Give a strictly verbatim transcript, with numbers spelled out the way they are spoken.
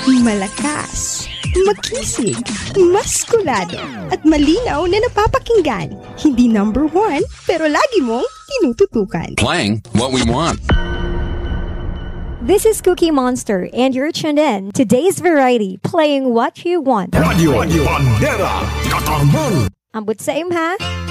Malakas, makisig, maskulado, at malinaw na napapakinggan. Hindi number one, pero lagi mong tinututukan. Playing what we want. This is Cookie Monster, and you're tuned in to Today's Variety, playing what you want. Radio, Radio Bandera, Katarman. Ambot sa im ha?